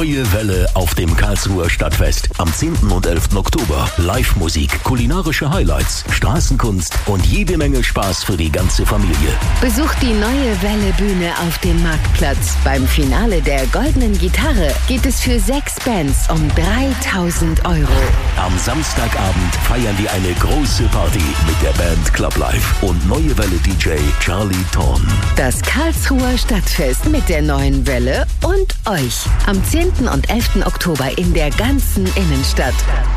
Neue Welle auf dem Karlsruher Stadtfest am 10. und 11. Oktober. Live-Musik, kulinarische Highlights, Straßenkunst und jede Menge Spaß für die ganze Familie. Besucht die Neue Welle Bühne auf dem Marktplatz. Beim Finale der Goldenen Gitarre geht es für 6 Bands um 3.000 €. Am Samstagabend feiern die eine große Party mit der Band Club Life und Neue Welle DJ Charlie Thorn. Das Karlsruher Stadtfest mit der Neuen Welle und euch. Am 10. und 11. Oktober in der ganzen Innenstadt.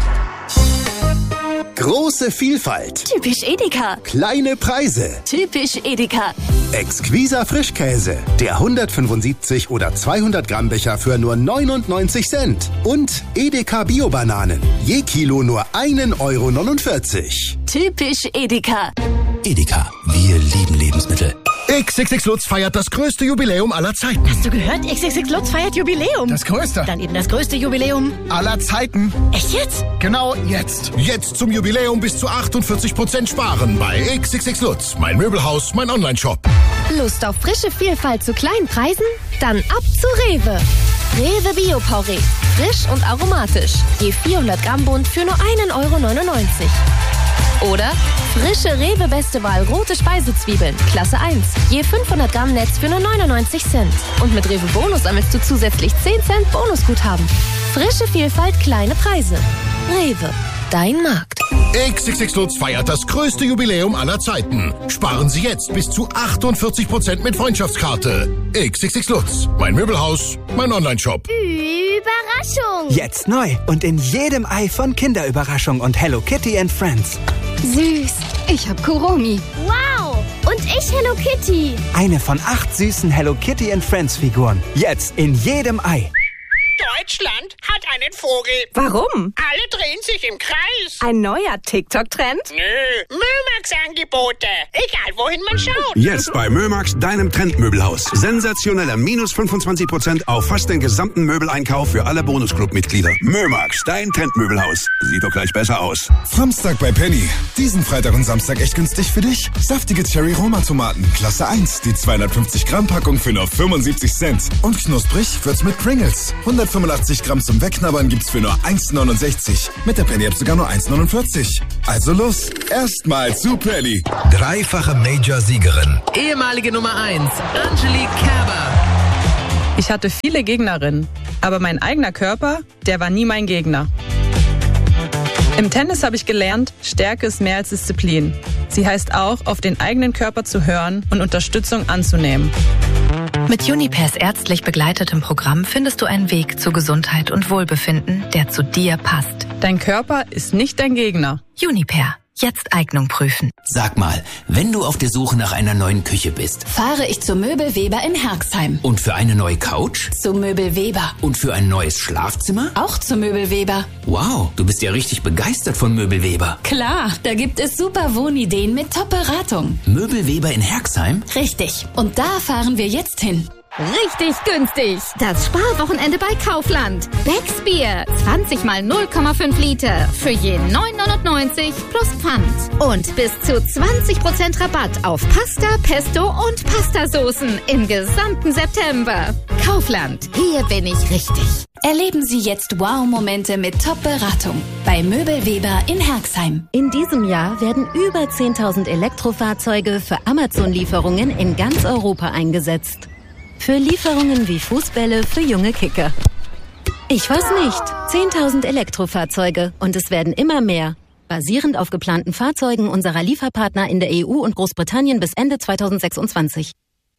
Große Vielfalt. Typisch Edeka. Kleine Preise. Typisch Edeka. Exquiser Frischkäse. Der 175 oder 200 Gramm Becher für nur 99 Cent. Und Edeka Bio-Bananen. Je Kilo nur 1,49 €. Typisch Edeka. Edeka, wir lieben Lebensmittel. XXX Lutz feiert das größte Jubiläum aller Zeiten. Hast du gehört? XXX Lutz feiert Jubiläum. Das größte. Dann eben das größte Jubiläum aller Zeiten. Echt jetzt? Genau jetzt. Jetzt zum Jubiläum bis zu 48% sparen bei XXX Lutz. Mein Möbelhaus, mein Onlineshop. Lust auf frische Vielfalt zu kleinen Preisen? Dann ab zu Rewe. Rewe Bio-Porree. Frisch und aromatisch. Je 400 Gramm Bund für nur 1,99 €. Oder frische Rewe Beste Wahl rote Speisezwiebeln, Klasse 1. Je 500 Gramm Netz für nur 99 Cent. Und mit Rewe Bonus sammelst du zusätzlich 10 Cent Bonusguthaben. Frische Vielfalt, kleine Preise. Rewe, dein Markt. XXX Lutz feiert das größte Jubiläum aller Zeiten. Sparen Sie jetzt bis zu 48% mit Freundschaftskarte. XXX Lutz. Mein Möbelhaus, mein Onlineshop. Überraschung! Jetzt neu und in jedem Ei von Kinderüberraschung und Hello Kitty and Friends. Süß, ich hab Kuromi. Wow! Und ich Hello Kitty. Eine von 8 süßen Hello Kitty and Friends Figuren. Jetzt in jedem Ei. Deutschland hat einen Vogel. Warum? Alle drehen sich im Kreis. Ein neuer TikTok-Trend? Nö, Mömax-Angebote. Egal, wohin man schaut. Jetzt bei Mömax, deinem Trendmöbelhaus. Sensationeller minus 25% auf fast den gesamten Möbeleinkauf für alle Bonusclub-Mitglieder. Mömax, dein Trendmöbelhaus. Sieht doch gleich besser aus. Samstag bei Penny. Diesen Freitag und Samstag echt günstig für dich. Saftige Cherry-Roma-Tomaten, Klasse 1. Die 250 Gramm Packung für nur 75 Cent. Und knusprig wird's mit Pringles. 185 Gramm zum Wegknabbern gibt's für nur 1,69. Mit der Penny-App sogar nur 1,49. Also los, erstmal zu Penny. Dreifache Major-Siegerin. Ehemalige Nummer 1, Angelique Kerber. Ich hatte viele Gegnerinnen, aber mein eigener Körper, der war nie mein Gegner. Im Tennis habe ich gelernt, Stärke ist mehr als Disziplin. Sie heißt auch, auf den eigenen Körper zu hören und Unterstützung anzunehmen. Mit Junipers ärztlich begleitetem Programm findest du einen Weg zu Gesundheit und Wohlbefinden, der zu dir passt. Dein Körper ist nicht dein Gegner. Juniper. Jetzt Eignung prüfen. Sag mal, wenn du auf der Suche nach einer neuen Küche bist, fahre ich zu Möbelweber in Herxheim. Und für eine neue Couch? Zu Möbelweber. Und für ein neues Schlafzimmer? Auch zu Möbelweber. Wow, du bist ja richtig begeistert von Möbelweber. Klar, da gibt es super Wohnideen mit Top-Beratung. Möbelweber in Herxheim? Richtig. Und da fahren wir jetzt hin. Richtig günstig. Das Sparwochenende bei Kaufland. Becks Bier. 20 mal 0,5 Liter. Für je 9,99 plus Pfand. Und bis zu 20% Rabatt auf Pasta, Pesto und Pastasoßen im gesamten September. Kaufland. Hier bin ich richtig. Erleben Sie jetzt Wow-Momente mit Top-Beratung bei Möbelweber in Herxheim. In diesem Jahr werden über 10.000 Elektrofahrzeuge für Amazon-Lieferungen in ganz Europa eingesetzt. Für Lieferungen wie Fußbälle für junge Kicker. Ich weiß nicht. 10.000 Elektrofahrzeuge und es werden immer mehr. Basierend auf geplanten Fahrzeugen unserer Lieferpartner in der EU und Großbritannien bis Ende 2026.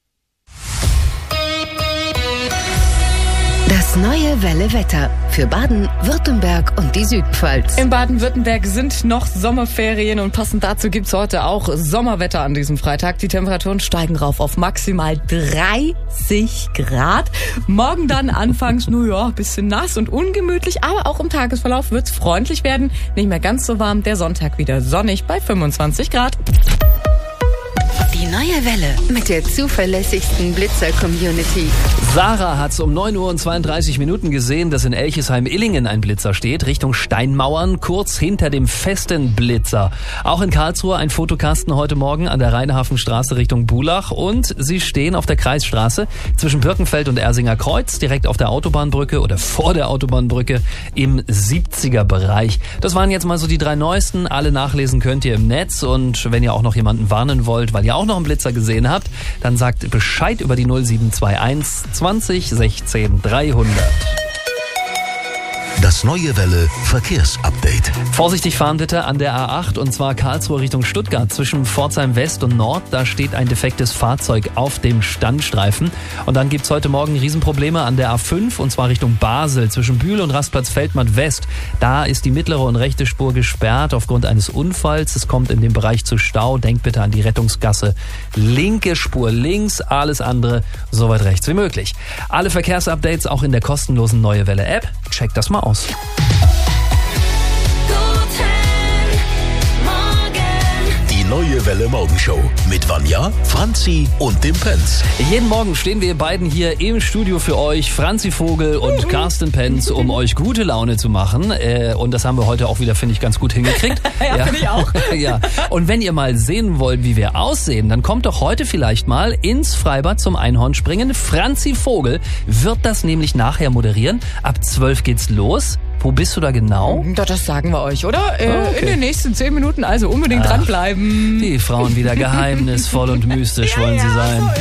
Das neue Welle Wetter für Baden, Württemberg und die Südpfalz. In Baden-Württemberg sind noch Sommerferien und passend dazu gibt's heute auch Sommerwetter an diesem Freitag. Die Temperaturen steigen rauf auf maximal 30 Grad. Morgen dann anfangs nur ein bisschen nass und ungemütlich, aber auch im Tagesverlauf wird's freundlich werden. Nicht mehr ganz so warm. Der Sonntag wieder sonnig bei 25 Grad. Die neue Welle mit der zuverlässigsten Blitzer-Community. Sarah hat es um 9:32 Uhr gesehen, dass in Elchesheim-Illingen ein Blitzer steht, Richtung Steinmauern, kurz hinter dem festen Blitzer. Auch in Karlsruhe ein Fotokasten heute Morgen an der Rheinhafenstraße Richtung Bulach und sie stehen auf der Kreisstraße zwischen Birkenfeld und Ersinger Kreuz, direkt auf der Autobahnbrücke oder vor der Autobahnbrücke im 70er-Bereich. Das waren jetzt mal so die 3 neuesten. Alle nachlesen könnt ihr im Netz und wenn ihr auch noch jemanden warnen wollt, weil ihr auch noch einen Blitzer gesehen habt, dann sagt Bescheid über die 0721 20 16 300. Das Neue Welle Verkehrsupdate. Vorsichtig fahren bitte an der A8 und zwar Karlsruhe Richtung Stuttgart zwischen Pforzheim West und Nord. Da steht ein defektes Fahrzeug auf dem Standstreifen. Und dann gibt's heute Morgen Riesenprobleme an der A5 und zwar Richtung Basel zwischen Bühl und Rastplatz Feldmatt West. Da ist die mittlere und rechte Spur gesperrt aufgrund eines Unfalls. Es kommt in dem Bereich zu Stau. Denkt bitte an die Rettungsgasse. Linke Spur links, alles andere so weit rechts wie möglich. Alle Verkehrsupdates auch in der kostenlosen Neue Welle App. Checkt das mal aus. Die Neue Welle Morgenshow mit Vanja, Franzi und dem Penz. Jeden Morgen stehen wir beiden hier im Studio für euch, Franzi Vogel und Carsten Penz, um euch gute Laune zu machen. Und das haben wir heute auch wieder, finde ich, ganz gut hingekriegt. Ja, finde ich auch. Ja. Und wenn ihr mal sehen wollt, wie wir aussehen, dann kommt doch heute vielleicht mal ins Freibad zum Einhornspringen. Franzi Vogel wird das nämlich nachher moderieren. Ab 12 geht's los. Wo bist du da genau? Das sagen wir euch, oder? Okay. In den nächsten 10 Minuten, also unbedingt dranbleiben. Die Frauen wieder geheimnisvoll und mystisch wollen sie sein.